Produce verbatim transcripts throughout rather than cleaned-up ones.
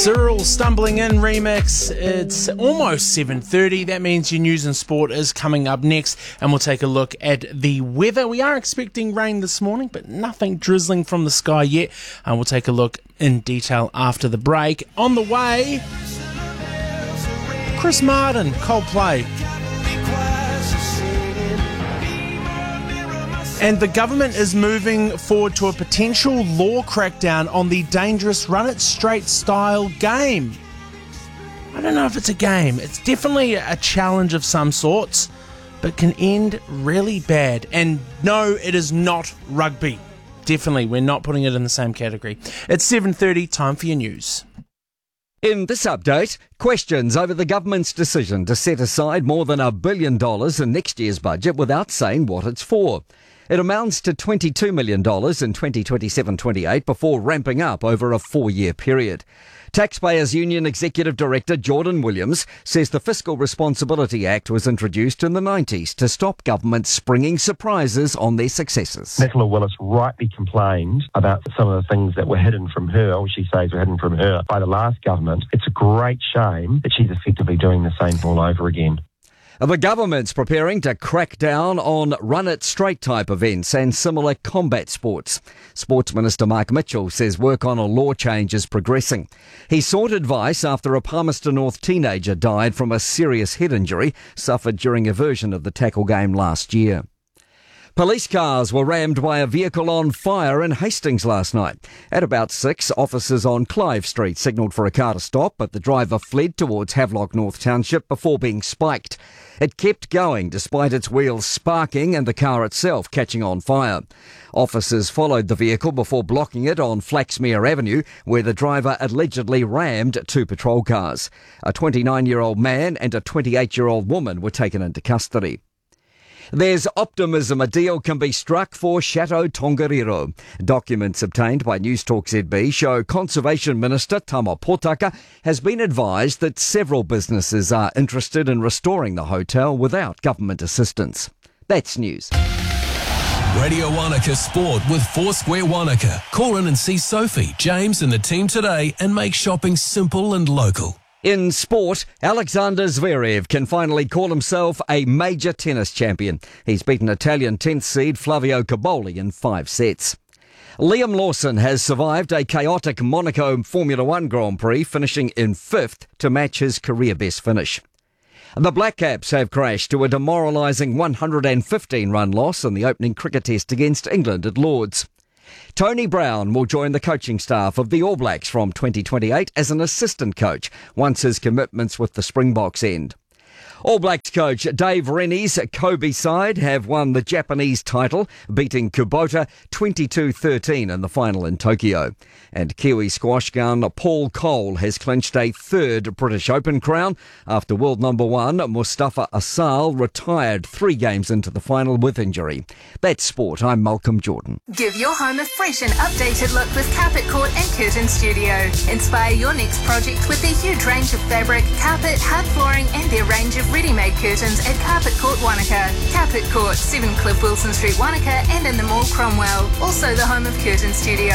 Cyril Stumbling In remix. It's almost seven thirty. That means your news and sport is coming up next, and we'll take a look at the weather. We are expecting rain this morning, but nothing drizzling from the sky yet. And we'll take a look in detail after the break. On the way, Chris Martin, Coldplay. And the government is moving forward to a potential law crackdown on the dangerous Run It Straight style game. I don't know if it's a game. It's definitely a challenge of some sorts, but can end really bad. And no, it is not rugby. Definitely, we're not putting it in the same category. It's seven thirty, time for your news. In this update, questions over the government's decision to set aside more than a billion dollars in next year's budget without saying what it's for. It amounts to twenty-two million dollars in twenty twenty-seven twenty-eight before ramping up over a four-year period. Taxpayers Union Executive Director Jordan Williams says the Fiscal Responsibility Act was introduced in the nineties to stop governments springing surprises on their successes. Nicola Willis rightly complained about some of the things that were hidden from her, or she says were hidden from her, by the last government. It's a great shame that she's effectively doing the same all over again. The government's preparing to crack down on Run It Straight type events and similar combat sports. Sports Minister Mark Mitchell says work on a law change is progressing. He sought advice after a Palmerston North teenager died from a serious head injury suffered during a version of the tackle game last year. Police cars were rammed by a vehicle on fire in Hastings last night. At about six, officers on Clive Street signalled for a car to stop, but the driver fled towards Havelock North Township before being spiked. It kept going despite its wheels sparking and the car itself catching on fire. Officers followed the vehicle before blocking it on Flaxmere Avenue, where the driver allegedly rammed two patrol cars. A twenty-nine-year-old man and a twenty-eight-year-old woman were taken into custody. There's optimism a deal can be struck for Chateau Tongariro. Documents obtained by Newstalk Z B show Conservation Minister Tama Potaka has been advised that several businesses are interested in restoring the hotel without government assistance. That's news. Radio Wanaka Sport with Foursquare Wanaka. Call in and see Sophie, James and the team today and make shopping simple and local. In sport, Alexander Zverev can finally call himself a major tennis champion. He's beaten Italian tenth seed Flavio Caboli in five sets. Liam Lawson has survived a chaotic Monaco Formula One Grand Prix, finishing in fifth to match his career best finish. The Black Caps have crashed to a demoralising one hundred fifteen run loss in the opening cricket test against England at Lord's. Tony Brown will join the coaching staff of the All Blacks from twenty twenty-eight as an assistant coach once his commitments with the Springboks end. All Blacks coach Dave Rennie's Kobe side have won the Japanese title, beating Kubota twenty-two thirteen in the final in Tokyo. And Kiwi squash gun Paul Cole has clinched a third British Open crown after world number one Mustafa Asal retired three games into the final with injury. That's sport. I'm Malcolm Jordan. Give your home a fresh and updated look with Carpet Court and Curtain Studio. Inspire your next project with their huge range of fabric, carpet, hard flooring and their range of ready-made curtains at Carpet Court Wanaka. Carpet Court, seven Cliff Wilson Street, Wanaka, and in the mall Cromwell. Also the home of Curtain Studio.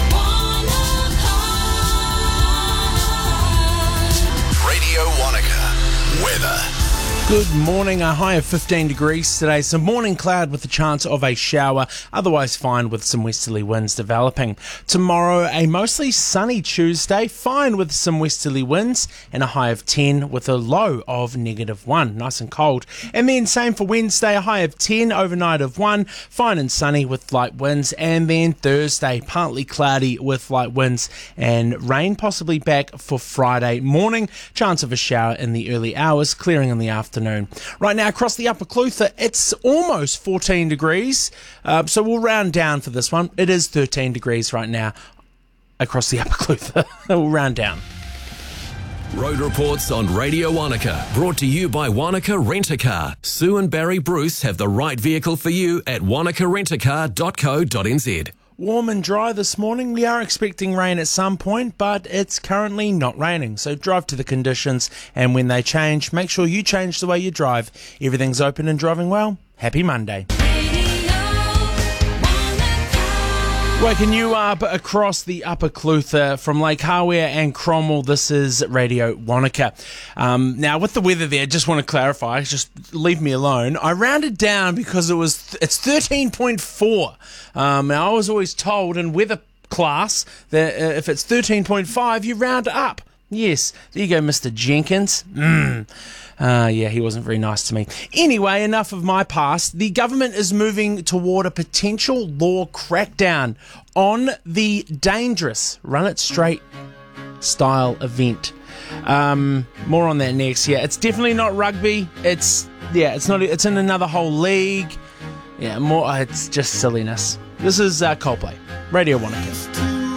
Radio Wanaka. Weather. Good morning, a high of fifteen degrees today. Some morning cloud with the chance of a shower, otherwise fine with some westerly winds developing. Tomorrow, a mostly sunny Tuesday, fine with some westerly winds, and a high of ten with a low of negative one. Nice and cold. And then same for Wednesday, a high of ten, overnight of one, fine and sunny with light winds. And then Thursday, partly cloudy with light winds and rain possibly back for Friday morning. Chance of a shower in the early hours, clearing in the afternoon. Right now across the Upper Clutha, it's almost fourteen degrees, uh, so we'll round down for this one. It is thirteen degrees right now across the Upper Clutha. We'll round down. Road reports on Radio Wanaka, brought to you by Wanaka Rent-A-Car. Sue and Barry Bruce have the right vehicle for you at wanaka rent a car dot co dot n z. Warm and dry this morning. We are expecting rain at some point, but it's currently not raining. So drive to the conditions, and when they change, make sure you change the way you drive. Everything's open and driving well. Happy Monday. Waking you up across the Upper Clutha from Lake Hawea and Cromwell. This is Radio Wanaka. Um, now, with the weather there, just want to clarify, just leave me alone. I rounded down because it was th- it's thirteen point four. Um, now, I was always told in weather class that uh, if it's thirteen point five, you round up. Yes, there you go, Mister Jenkins. Mm. Uh, yeah, he wasn't very nice to me. Anyway, enough of my past. The government is moving toward a potential law crackdown on the dangerous Run It Straight style event. Um, more on that next. Yeah, it's definitely not rugby. It's yeah, it's not. It's in another whole league. Yeah, more. It's just silliness. This is uh, Coldplay, Radio Wanaka.